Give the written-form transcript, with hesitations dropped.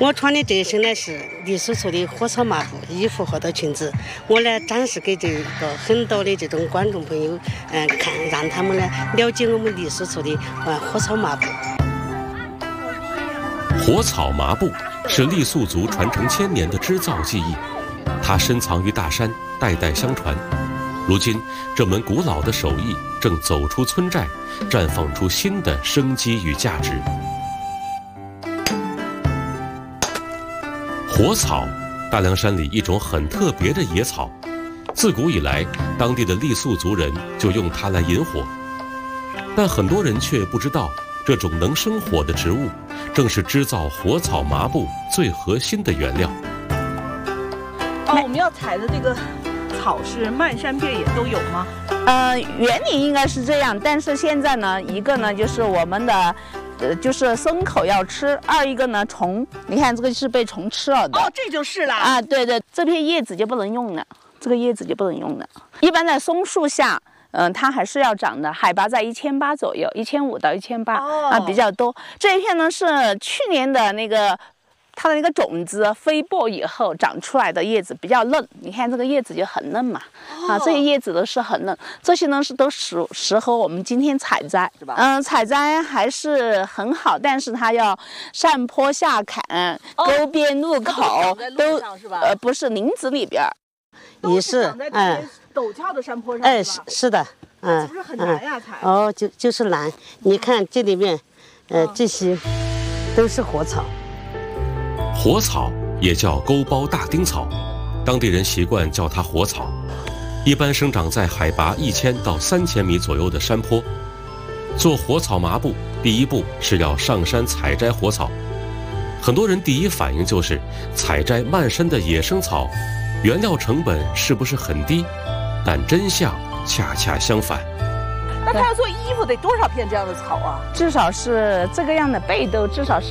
我穿的这身呢是傈僳族的火草麻布衣服和的裙子，我呢展示给这个很多的这种观众朋友，看，让他们呢了解我们傈僳族的火草麻布。 火草麻布是傈僳族传承千年的织造技艺，它深藏于大山，代代相传。如今，这门古老的手艺正走出村寨，绽放出新的生机与价值。火草，大凉山里一种很特别的野草，自古以来，当地的傈僳族人就用它来引火。但很多人却不知道，这种能生火的植物，正是制造火草麻布最核心的原料。 我们要采的这个草是漫山遍野都有吗？ 原理应该是这样，但是现在呢，一个呢就是我们的，就是牲口要吃；二一个呢虫，你看这个是被虫吃了的。 哦，这就是了啊，对对，这片叶子就不能用了，这个叶子就不能用了。一般在松树下，它还是要长的，海拔在1800左右，1500到1800比较多。这一片呢是去年的那个。它的那个种子飞播以后长出来的叶子比较嫩，你看这个叶子就很嫩嘛，这些叶子都是很嫩，这些呢是都适合我们今天采摘，是吧？采摘还是很好，但是它要上坡下坎，沟边路口都不是林子里边， 也是陡峭的山坡上， 是的， 是不是很难呀？采就是难，你看这里面，这些都是火草。 火草也叫沟包大丁草，当地人习惯叫它火草，一般生长在海拔1000到3000米左右的山坡。做火草麻布，第一步是要上山采摘火草。很多人第一反应就是采摘漫山的野生草，原料成本是不是很低？但真相恰恰相反。 那他要做衣服得多少片这样的草啊？ 至少是这个样的被都至少是